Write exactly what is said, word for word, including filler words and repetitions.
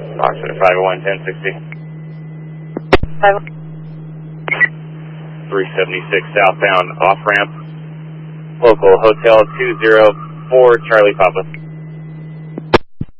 Oxford five oh one, ten sixty. three seventy-six southbound off ramp. Local Hotel two zero four Charlie Papa.